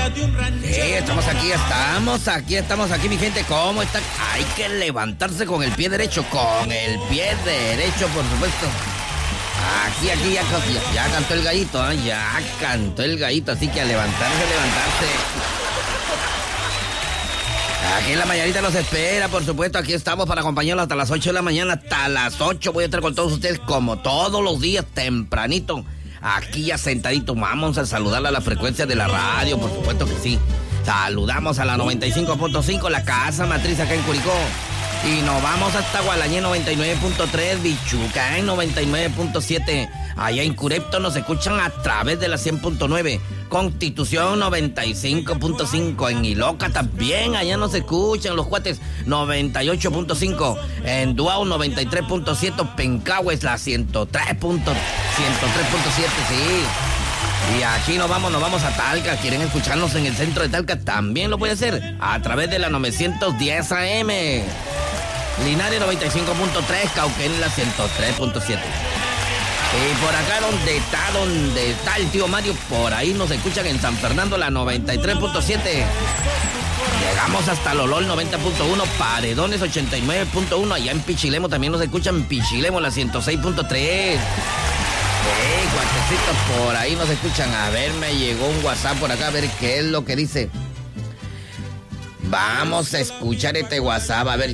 Sí, estamos aquí, mi gente. ¿Cómo está? Hay que levantarse con el pie derecho, por supuesto. Aquí, ya cantó el gallito, ¿eh? Ya cantó el gallito, así que a levantarse. Aquí en la mañanita los espera, por supuesto. Aquí estamos para acompañarlos hasta las 8 de la mañana. Hasta las 8 voy a estar con todos ustedes como todos los días, tempranito. Aquí ya sentadito. Vamos a saludar a la frecuencia de la radio, por supuesto que sí. Saludamos a la 95.5, la casa matriz acá en Curicó. Y nos vamos hasta Gualañé 99.3, Bichuca en 99.7. Allá en Curepto nos escuchan a través de la 100.9. Constitución 95.5. En Iloca también, allá nos escuchan los cuates 98.5. En Duau 93.7. Pencahues la 103.7, sí. Y aquí nos vamos a Talca. ¿Quieren escucharnos en el centro de Talca? También lo puede hacer a través de la 910 AM. Linares 95.3, Cauquén la 103.7. Y por acá donde está el tío Mario, por ahí nos escuchan en San Fernando la 93.7. Llegamos hasta Lolol 90.1, Paredones 89.1, allá en Pichilemo también nos escuchan en Pichilemo la 106.3. Cuatecitos por ahí nos escuchan. A ver, me llegó un WhatsApp por acá, a ver qué es lo que dice. Vamos a escuchar este WhatsApp, a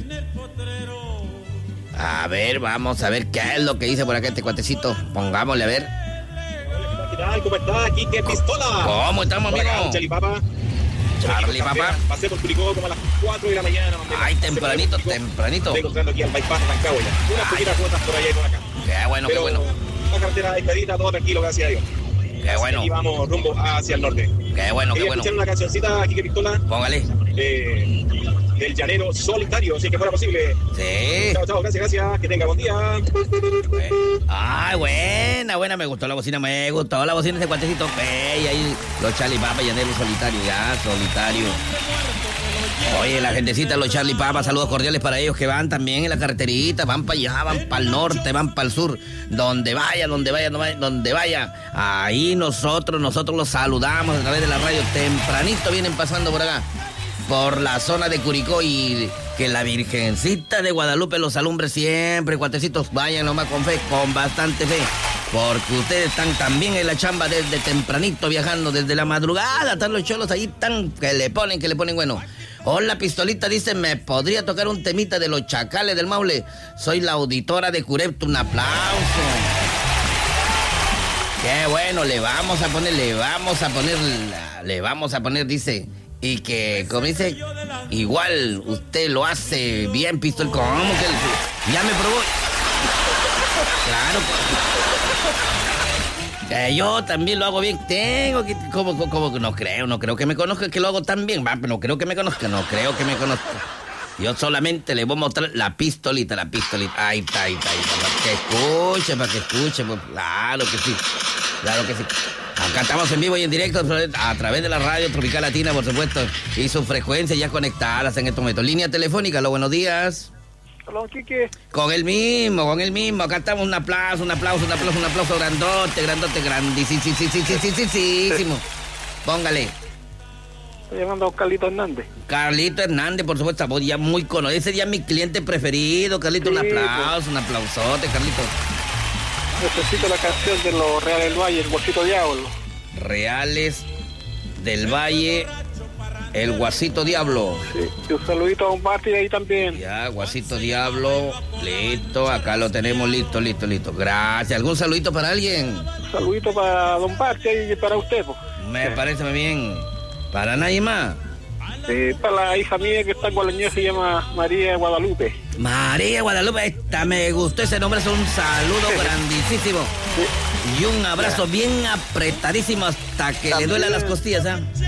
ver, vamos a ver qué es lo que dice por acá este cuatecito. Pongámosle, a ver. ¿Qué tal? ¿Cómo estás? Aquí, ¿qué pistola? ¿Cómo estamos, amigo? Charlie Papa. Pasé por Curicó como a las 4 de la mañana. Ay, tempranito. Estoy encontrando aquí al bypass Rancagua ya. Unas poquitas cuotas por allá y por acá. Qué bueno. La carretera despedida, todo tranquilo, gracias a Dios. Qué bueno. Y vamos rumbo hacia el norte. Qué bueno. Escuchar una cancioncita aquí, que pistola. Póngale. Del llanero solitario, si que fuera posible. Sí. Chao, gracias. Que tenga buen día. Ay, buena, me gustó la bocina de ese cuatecito. Y ahí los Charlie Papa, llanero solitario, solitario. Oye, la gentecita, los Charlie Papa, saludos cordiales para ellos que van también en la carreterita, van para allá, van para el norte, van para el sur, donde vaya. Ahí nosotros los saludamos a través de la radio. Tempranito vienen pasando por acá, por la zona de Curicó, y que la Virgencita de Guadalupe los alumbre siempre, cuatecitos. Vayan nomás con fe, con bastante fe, porque ustedes están también en la chamba desde tempranito, viajando desde la madrugada. Están los cholos ahí, que le ponen bueno. Hola, pistolita, dice, ¿me podría tocar un temita de los Chacales del Maule? Soy la auditora de Curepto, un aplauso. Qué bueno, le vamos a poner, dice. Y que, como dice, igual usted lo hace bien, pistol. ¿Cómo que ya me probó? Claro. Yo también lo hago bien. Tengo que... ¿Cómo? No creo que me conozca que lo hago tan bien. Va, pero no creo que me conozca. Yo solamente le voy a mostrar la pistolita. Ahí está. Para que escuche. Pues, claro que sí. Acá estamos en vivo y en directo a través de la radio Tropical Latina, por supuesto. Y sus frecuencias ya conectadas en estos momentos. Línea telefónica, los buenos días. Hola, Quique. Con el mismo. Acá estamos, un aplauso grandote, grandísimo. Póngale. Estoy llamando a Carlito Hernández. Carlito Hernández, por supuesto, voz ya muy conocido. Ese día es mi cliente preferido, Carlito. Sí, un aplausote, Carlito. Necesito la canción de los Reales del Valle, el Guasito Diablo. Reales del Valle, el Guasito Diablo. Sí, y un saludito a Don Barty ahí también. Ya, Guasito Diablo, listo, acá lo tenemos, listo. Gracias. ¿Algún saludito para alguien? Un saludito para Don Barty y para usted, pues. Me parece muy bien. ¿Para nadie más? Para la hija mía que está en Gualañé, se llama María Guadalupe. María Guadalupe, me gustó ese nombre, es un saludo grandísimo. Sí. Y un abrazo bien apretadísimo hasta que también le duelan las costillas, ¿ah? Sí,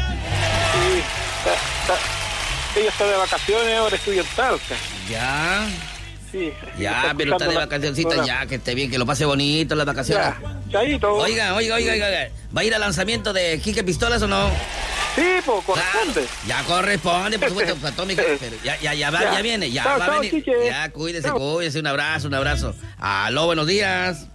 ella está de vacaciones, ahora estudia en Talca. Ya. Sí. Ya, pero está de vacacioncita, ya, que esté bien, que lo pase bonito las vacaciones. Ya, chaito. Oiga, ¿va a ir al lanzamiento de Quique Pistolas o no? Sí, pues corresponde. Ya corresponde, por supuesto, Atómica. Ya viene, ya va a venir. Ya, cuídese, un abrazo. Aló, buenos días.